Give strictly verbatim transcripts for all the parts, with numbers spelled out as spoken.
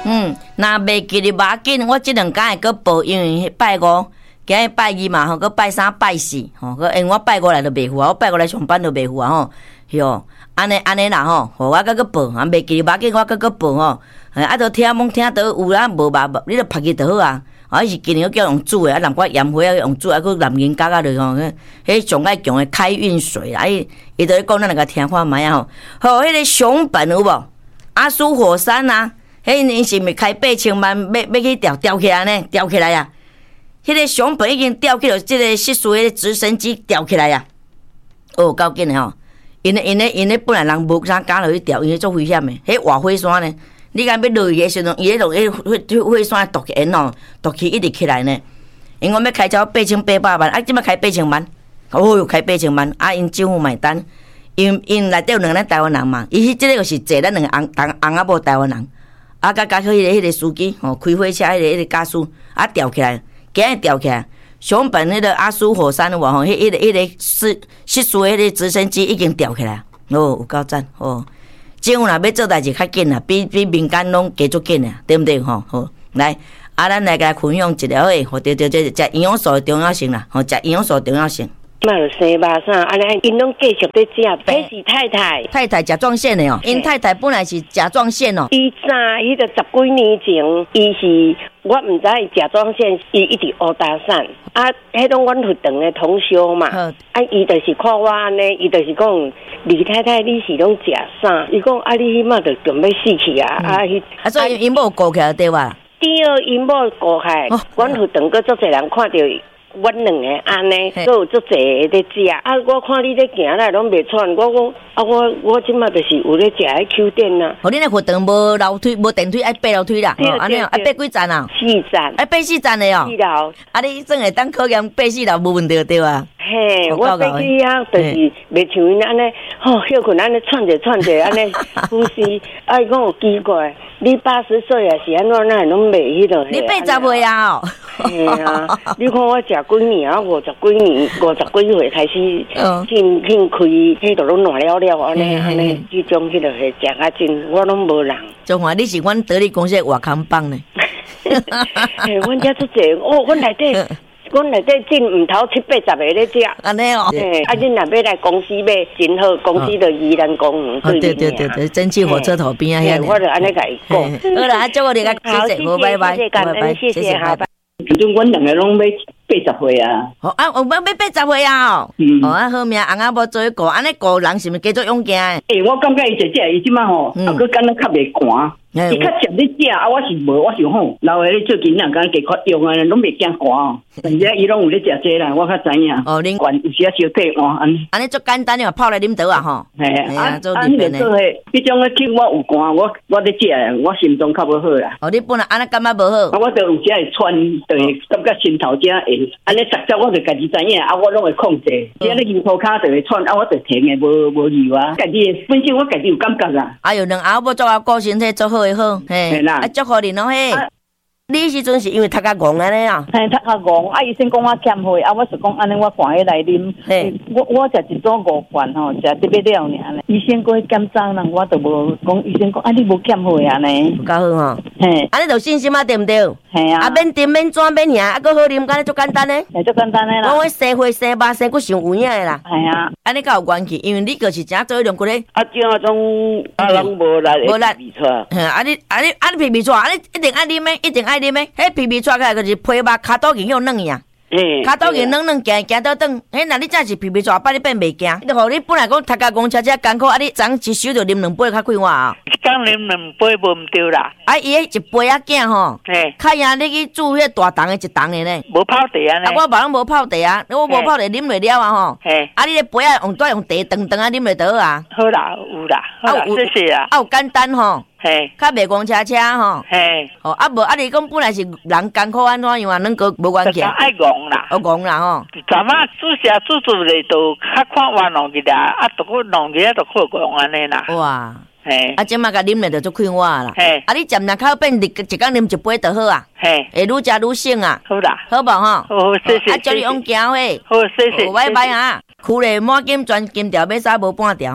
嗯，那袂记哩马紧，我这两天会搁报，因为拜五，今日拜二嘛，吼，搁拜三、拜四，吼，搁因为我拜五来就袂赴啊，我拜五来上班就袂赴啊，吼，哟，安尼安尼啦，吼，互我搁搁报，啊，袂记哩马紧，我搁搁报吼，啊，都听懵听到有啦，无嘛，你著拍去就好啊。啊！伊是今年叫用煮的，啊，南瓜盐花啊用煮，啊，佮蓝银角啊，就吼，迄上爱强的开运水啦，伊伊就讲咱来甲听看卖啊吼。好，迄个熊本有无？阿苏火山啊，迄年是咪开八千万，要要去吊吊起来呢？吊起来啊！迄个熊本已经吊起了，即个失速的直升机吊起来啊！哦，够紧的吼，因咧因咧因咧本来人无啥敢落去吊，因为足危险的，迄活火山呢？你敢要落去的时阵，伊迄落迄火火山夺起因哦，夺起一直起来呢。因我要开超八千八百万，啊，即摆开八千万，哦哟，开八千万，啊，因政府买单，因因内底有两个台湾人嘛，伊即个就是坐咱两个翁翁翁仔某台湾人，啊，甲甲迄个迄个司机吼开火车迄个迄个驾驶啊吊起来，今日吊起来，上本迄个阿苏火山有无吼？迄迄个迄个失失速迄个直升机已经吊起来，哦，有够赞哦。政府若要做代志较紧啦，比比民间拢加足紧啦，对毋对吼？好，来，啊，咱来甲分享一条诶，吼，对对对，食营养素的重要性啦，吼，食营养素的重要性。 嘛就生肉啥，安尼因拢继续在食。迄是太太， 太太甲状腺的哦，因太太本来是甲状腺哦。 伊早迄个十几年前，伊是我毋知甲状腺，伊一直乌打散，啊，迄种阮学堂的同修嘛，啊，伊就是看我安尼，伊就是讲李太太你是拢食啥？伊讲啊，你迄马就准备死去啊，啊，迄啊，所以因某顾起来对吧？ 第二因某顾起来，阮学堂佫足侪人看到。阮两个安尼，都有足侪在食。啊，我看你咧行来拢袂喘，我讲啊，我我即马就是有咧食迄 Q 点呐。 哦，恁咧活动无楼梯，无电梯，爱爬楼梯啦。哦，安尼哦，爱爬几站啊？ 四站。 爱爬四站的哦。 四楼。啊， 你真会当考验爬四楼无问题对吧？ 嘿，我爬去啊，就是袂像因安尼，吼，休困安尼喘者喘者安尼呼吸。啊，伊讲有奇怪，你八十岁啊是安怎那拢袂迄落？ 你八十岁啊？哦。 嘿啊，你看我食几年啊，五十几年，五十几岁开始进进开，迄度拢烂了了，安尼安尼，即种迄落是食较真，我拢无人。 中华，你是阮得力公司外康帮呢？ 嘿，阮遮足济，哦，阮内底。阮内底进毋头七八十个咧食， 安尼哦。 嘿，啊，恁若要来公司买，真好，公司就宜兰公园对面。 对对对对，蒸汽火车头边啊， 遐。我就安尼甲伊讲。 好啦，祝我哋个谢谢，好，拜拜， 拜拜，谢谢，好拜。 其中阮两个拢要八十岁啊。 哦啊，我要要八十岁啊哦。嗯。哦啊，好命，翁仔某做一个，安尼个人是毋是加做勇敢诶？ 诶，我感觉伊食食伊即摆吼，啊，佮敢若较袂寒。伊较食咧食啊，我是无，我是吼，老诶咧最近两敢加较用啊，拢袂惊寒哦。而且伊拢有咧食这啦，我较知影。哦，恁管有时啊烧退换安尼。 安尼足简单诶，泡来啉倒啊吼。 嘿啊，做里面诶。迄种诶去我有寒，我我咧食，我心脏较无好啦。 哦，你本来安尼感觉无好。 啊，我着有时会喘，就会感觉心头遮会，安尼逐只我就家己知影，啊，我拢会控制。只咧摇涂骹就会喘，啊，我就停诶，无无油啊。家己本身我家己有感觉啦。 哎哟，两后要做啊，顾身体做好诶好，嘿。啊，祝福你咯嘿！你迄阵是因为读较戆安尼啊？ 嘿，读较戆，啊，医生讲我欠血，啊，我是讲安尼，我赶起来啉。嘿，我我食一组五罐吼，食特别了尔呢。医生过去检查人，我都无讲，医生讲啊，你无欠血啊呢？ 够好吼。 嘿， 安尼就信心啊，对毋对？ 嘿啊。 啊，免甜免转免咸，啊，搁好啉，敢若足简单呢？ 嘿，足简单诶啦。 讲我生血生肉生骨上有影诶啦。 系啊。 安尼较有关系，因为你就是真做迄种骨咧。 啊，这种啊，人无力，无力皮出。 嘿，啊你啊你啊你皮皮出，啊你一定爱啉诶，一定爱啉诶。迄皮皮出起来就是皮肉骹肚筋向软呀。嗯，骹肚筋软软行行倒转，迄若你真是皮皮出，摆你变袂惊。你互你本来讲读甲公车车艰苦，啊你昨一手就啉两杯较快活啊。 刚啉两杯无毋对啦。 啊伊迄一杯仔囝吼，嘿，较赢你去煮迄大桶诶一桶诶呢。 无泡茶啊呢？ 啊我别人无泡茶啊，我无泡茶啉袂了啊吼。嘿，啊你咧杯仔用带用茶长长啊啉袂倒啊。 好啦，有啦，好啦，谢谢啊。 啊有简单吼。嘿，较袂公车车吼，嘿，哦，啊无啊，你讲本来是人艰苦安怎样啊，恁个无关系。 爱戆啦， 哦戆啦吼。 昨晚煮食煮煮咧，都较看活弄起来，啊，都去弄起来都好戆安尼啦。哇，嘿，啊，即马甲啉咧就足快活啦。嘿，啊，你渐渐较变，一一工啉一杯就好啊。嘿，会愈食愈省啊。好啦，好无吼？好，谢谢。啊，祝你往行嘿。好，谢谢。拜拜啊！苦咧满金砖金条，要啥无半条。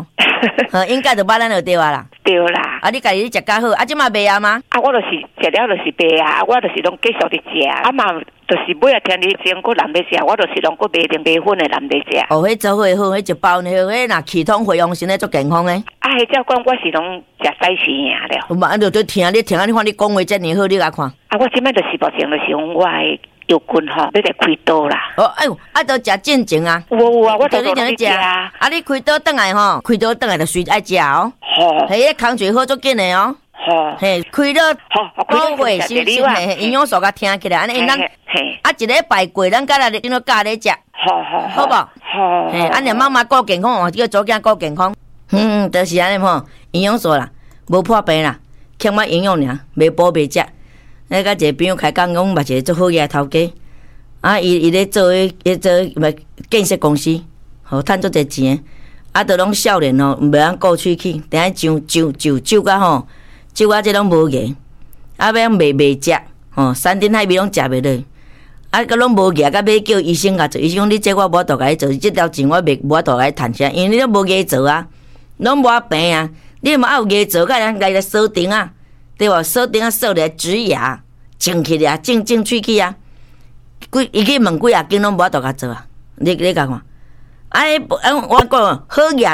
呃，应该就捌咱就对啊啦。 对啦。 啊，你家己食较好，啊，即马卖啊吗？ 啊，我就是食了就是卖啊，我就是拢继续伫食，啊嘛，就是每日听你前过南北食，我就是拢过卖定卖粉的南北食。 哦，迄做伙好，迄一包呢，迄若气通回阳性咧，足健康诶。 啊，迄照讲我是拢食西食尔了。 有嘛，啊，就对听你听啊，你看你讲话遮尔好，你甲看。 啊，我即摆就是目前就是讲我诶腰筋吼，要来开刀啦。 哦，哎呦，啊，都食正经啊。 有有啊，我都都咧食啊。啊，你开刀倒来吼，开刀倒来就随爱食哦。 好。 嘿，迄工序好足紧诶哦。 好。 嘿，开刀。好，保卫心心嘿，营养素甲听起来，安尼咱啊一礼拜过，咱甲来变做教咧食。 好好好无？ 好。 嘿，安尼妈妈顾健康，这个祖囝顾健康。嗯，就是安尼吼，营养素啦，无破病啦，欠我营养尔，袂补袂食。那甲一个朋友开讲讲，嘛一个做好嘢头家，啊，伊伊咧做迄，伊做咪建设公司，吼，趁足侪钱，啊，都拢少年吼，袂晓顾喙齿，等下上上上酒甲吼，酒啊，这拢无盐，啊，要卖卖食，吼，山珍海味拢食袂落，啊，佮拢无业，甲要叫医生甲做，医生讲你这我无法度甲你做，这条钱我袂无法度甲你趁啥，因为你都无业做啊，拢无病啊，你嘛有业做，甲人家来锁定啊。对无？锁顶啊，锁来植牙，种起来，种种喙齿啊。几伊去问几啊斤拢无法度甲做啊？你你甲看，哎，我讲好牙。